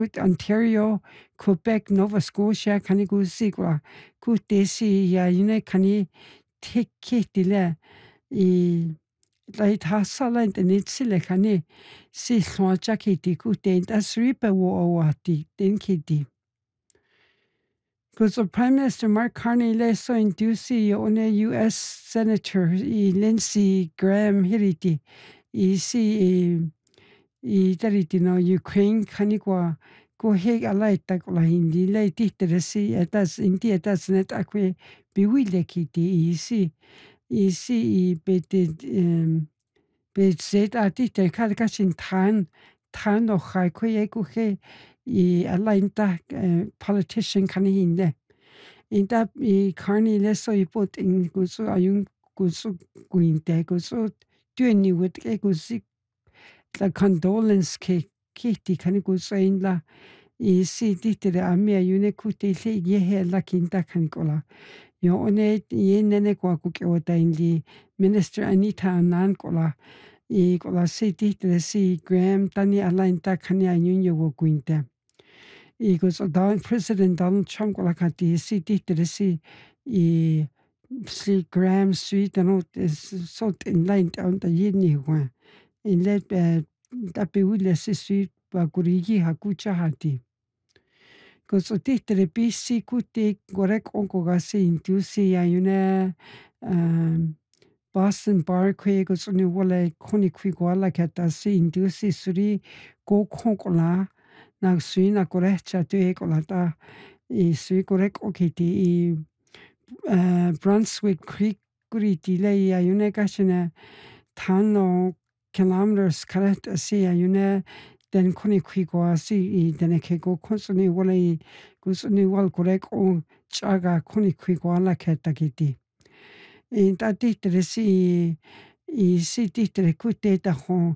with Ontario, Quebec, Nova Scotia, kani gu sigla, gu desi ya yune kani tikitile I lai tasala internetsile kani si llwaja kiti gu den das riba wo awati den kiti. Because Prime Minister Mark Carney leso induci one US Senator Lindsey Graham hiriti si dariti no Ukraine kanigwa go heg alaita kola hindi lei titresi etas indi etas net akwe biwile kiti si bet atite kadkashin tan no khai kwe go he alainta politician kanihinde inda Carney leso ipot in guso ayun guso guinte guso tueni wit gusi la condolence kiti kaniguso in la si ditere amia yune kute le yehe la kinta kanikola yo one yenene kwa kukeota indi Minister Anita Anand kola kola si ditere si Graham tani alainta kani ayun yo guinte goes President Donald Trump kola kati si ditere si Graham Street and sort in line down the yini wa in let dapiwile si street ba kurigi hakucha hati goes ditere bisi kuti gorek onko gasi indusi ayune Boston Bar kwe goes ni wala koni kwi gwala kata si indusi suri go konkola na sui na korecha te kolata sui korek okiti Brunswick Creek kuriti le ayune kashina tano kilometers karet si ayune den koni kwi si den kego konsuni wala kusuni wal korek on chaga koni kwi gwala kata kiti in tatitre si titre kute ta ho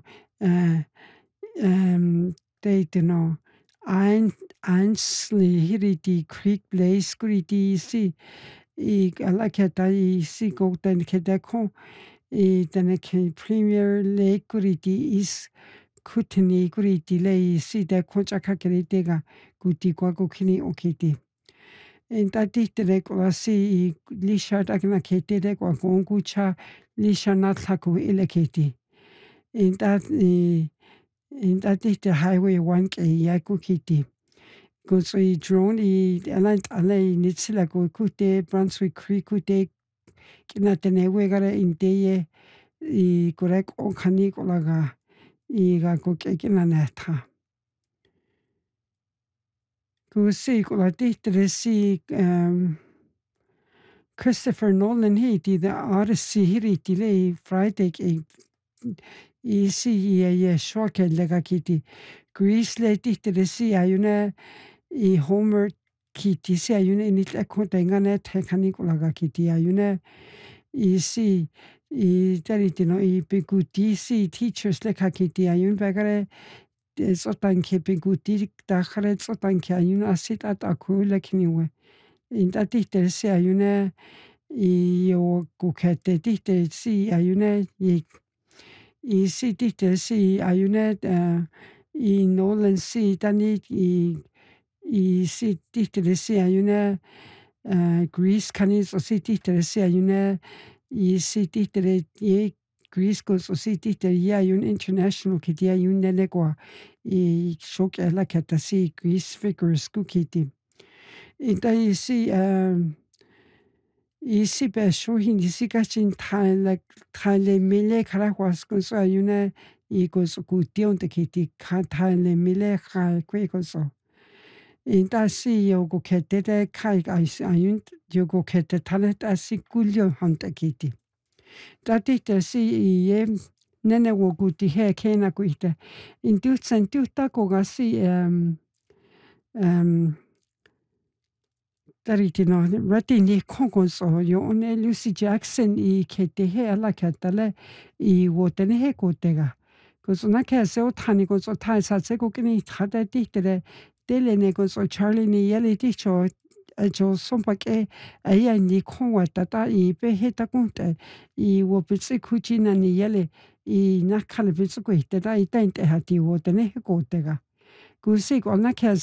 te no Ainsley hiriti Creek Blaze kuriti si alaketa si go den kedeko den ke Premier Lake kuriti is kutini kuriti le si de kochaka keritega kuti kwa kini okiti in tatitre ko si lisha takna kete de kwa kongucha lisha natlaku ileketi in that the highway 1 ke yaku kiti go so drone alant alai nitsila go kute Brunswick Creek kute kina tenewe gara indeye korek on khani kolaga ga go kina nata go si kola si Christopher Nolan he did the Odyssey hiriti le Friday si shoke lega kiti Greece le titere si ayune Homer kiti si ayune nit akontenga ne tekani kolaga kiti ayune si taritino biguti si teachers le kiti ayun bagare sotan ke biguti dakhare sotan ke ayun asit at akule kiniwe in titere si ayune yo kukete titere si ayune si titere si ayune Nolan si tani si titere si ayune Greece kani so si titere si ayune si titere Greece ko so si titere ayun international kiti ayun nelegwa shok ela kata si Greece figures kukiti ita si be shohin si kachin thaile mele khara wasko so ayune go so kution te kiti thaile mele khai kwe ko so inta si yo go kete de kai ayun yo go kete thalet asi kulyo hante kiti tati te si nene wo guti he kena kuite indutsen tutta ko ga si taritino ratini kongonso yo one Lucy Jackson kete he ala katale wotene he kotega koso na kese o tani koso tai sa se ko kini thada titere dele ne koso Charlie ni yele ticho jo sompake aya ni konwa tata be he ta kunte wo pitsi kuchina ni yele nakale pitsi ko ite da ita inte hati wotene he kotega kusi ko na kese